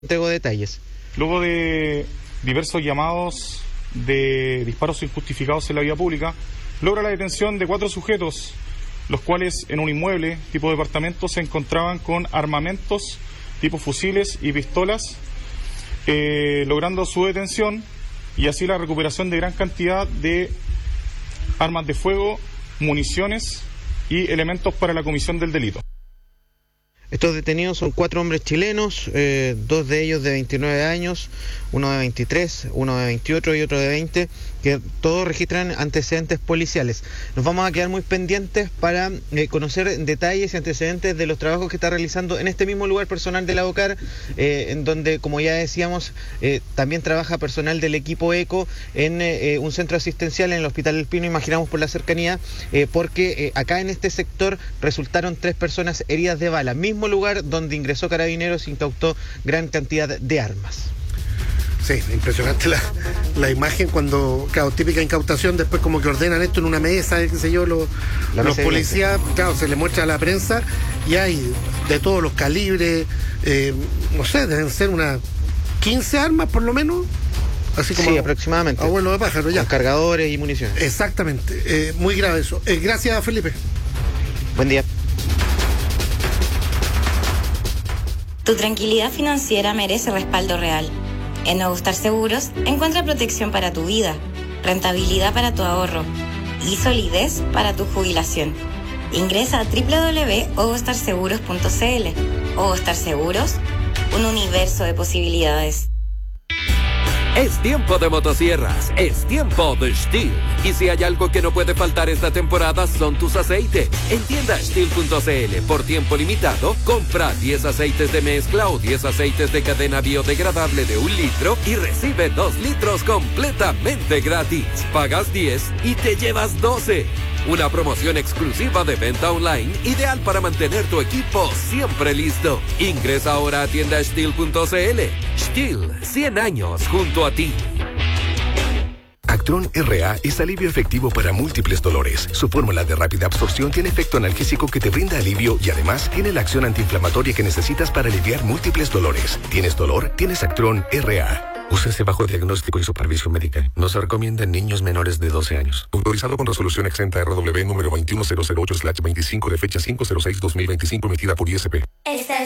Entrego detalles. Luego de diversos llamados de disparos injustificados en la vía pública, logra la detención de 4 sujetos, los cuales en un inmueble tipo departamento se encontraban con armamentos tipo fusiles y pistolas, logrando su detención y así la recuperación de gran cantidad de armas de fuego, municiones y elementos para la comisión del delito. Estos detenidos son 4 hombres chilenos, 2 de ellos de 29 años, uno de 23, uno de 28 y otro de 20, que todos registran antecedentes policiales. Nos vamos a quedar muy pendientes para conocer detalles y antecedentes de los trabajos que está realizando en este mismo lugar personal de la OCAR, en donde, como ya decíamos, también trabaja personal del equipo ECO en un centro asistencial en el Hospital del Pino, imaginamos por la cercanía, porque acá en este sector resultaron 3 personas heridas de bala, mismo lugar donde ingresó Carabineros e incautó gran cantidad de armas. Sí, impresionante la imagen cuando, claro, típica incautación, después como que ordenan esto en una mesa, qué sé yo, los policías, claro, se le muestra a la prensa y hay de todos los calibres, no sé, deben ser unas 15 armas por lo menos. Así como sí, aproximadamente. Abuelo de pájaro, ya. Con cargadores y municiones. Exactamente, muy grave eso. Gracias, Felipe. Buen día. Tu tranquilidad financiera merece respaldo real. En Nuevo Star Seguros encuentra protección para tu vida, rentabilidad para tu ahorro y solidez para tu jubilación. Ingresa a www.ovostarseguros.cl. Ovo Star Seguros, un universo de posibilidades. Es tiempo de motosierras, es tiempo de Stihl. Y si hay algo que no puede faltar esta temporada son tus aceites. En tienda Stihl.cl, por tiempo limitado, compra 10 aceites de mezcla o 10 aceites de cadena biodegradable de 1 litro y recibe 2 litros completamente gratis. Pagas 10 y te llevas 12. Una promoción exclusiva de venta online, ideal para mantener tu equipo siempre listo. Ingresa ahora a tienda Stihl.cl. Stihl, 100 años junto a ti. Actron RA es alivio efectivo para múltiples dolores. Su fórmula de rápida absorción tiene efecto analgésico que te brinda alivio y además tiene la acción antiinflamatoria que necesitas para aliviar múltiples dolores. ¿Tienes dolor? Tienes Actron RA. Úsese bajo diagnóstico y supervisión médica. No se recomienda en niños menores de 12 años. Autorizado con resolución exenta RW número 21008/25 de fecha 5/06/2025 emitida por ISP.